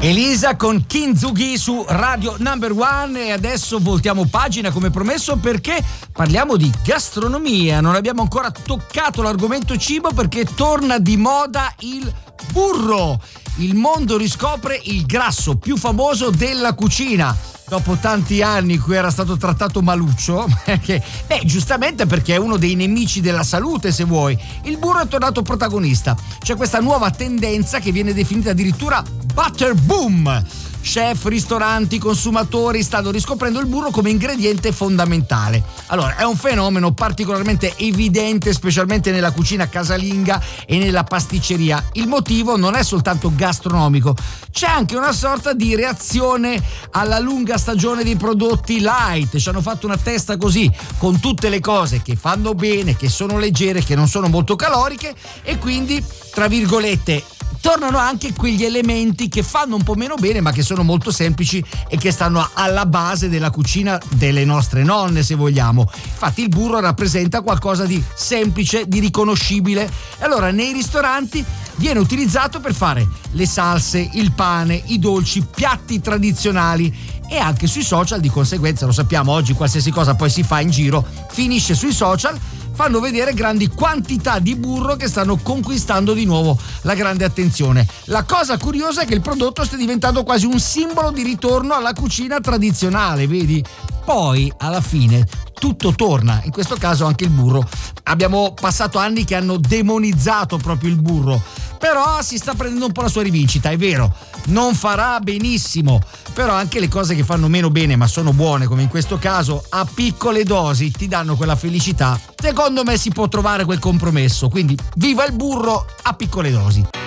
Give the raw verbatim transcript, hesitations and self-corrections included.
Elisa con Kintsugi su Radio Number One, e adesso voltiamo pagina come promesso perché parliamo di gastronomia. Non abbiamo ancora toccato l'argomento cibo perché torna di moda il burro. Il mondo riscopre il grasso più famoso della cucina. Dopo tanti anni in cui era stato trattato maluccio, perché, beh, giustamente perché è uno dei nemici della salute, se vuoi, il burro è tornato protagonista. C'è questa nuova tendenza che viene definita addirittura butter boom. Chef, ristoranti, consumatori stanno riscoprendo il burro come ingrediente fondamentale. Allora, è un fenomeno particolarmente evidente, specialmente nella cucina casalinga e nella pasticceria. Il motivo non è soltanto gastronomico, c'è anche una sorta di reazione alla lunga stagione dei prodotti light. Ci hanno fatto una testa così, con tutte le cose che fanno bene, che sono leggere, che non sono molto caloriche, e quindi, tra virgolette, tornano anche quegli elementi che fanno un po' meno bene ma che sono molto semplici e che stanno alla base della cucina delle nostre nonne, se vogliamo. Infatti il burro rappresenta qualcosa di semplice, di riconoscibile, e allora nei ristoranti viene utilizzato per fare le salse, il pane, i dolci, piatti tradizionali, e anche sui social. Di conseguenza, lo sappiamo, oggi qualsiasi cosa poi si fa in giro finisce sui social. Fanno vedere grandi quantità di burro che stanno conquistando di nuovo la grande attenzione. La cosa curiosa è che il prodotto sta diventando quasi un simbolo di ritorno alla cucina tradizionale, vedi? Poi alla fine tutto torna, in questo caso anche il burro. Abbiamo passato anni che hanno demonizzato proprio il burro, però si sta prendendo un po' la sua rivincita, è vero, non farà benissimo, però anche le cose che fanno meno bene ma sono buone, come in questo caso, a piccole dosi ti danno quella felicità. Secondo me si può trovare quel compromesso, quindi viva il burro a piccole dosi.